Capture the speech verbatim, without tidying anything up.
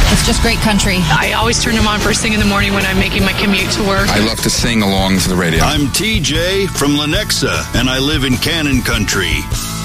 It's just great country. I always turn them on first thing in the morning when I'm making my commute to work. I love to sing along to the radio. I'm T J from Lenexa, and I live in Cannon Country.